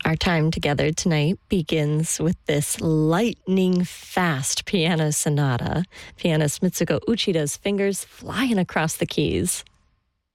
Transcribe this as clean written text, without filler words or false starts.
Our time together tonight begins with this lightning-fast piano sonata. Pianist Mitsuko Uchida's fingers flying across the keys.